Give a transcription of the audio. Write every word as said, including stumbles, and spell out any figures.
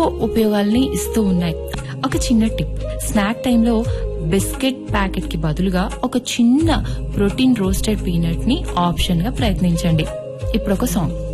ఉపయోగాల్ని ఇస్తూ ఉన్నాయి. ఒక చిన్న టిప్, స్నాక్ టైంలో బిస్కెట్ ప్యాకెట్ కి బదులుగా ఒక చిన్న ప్రోటీన్ రోస్టెడ్ పీనట్ ని ఆప్షన్ గా ప్రయత్నించండి. ఇప్పుడు ఒక సాంగ్.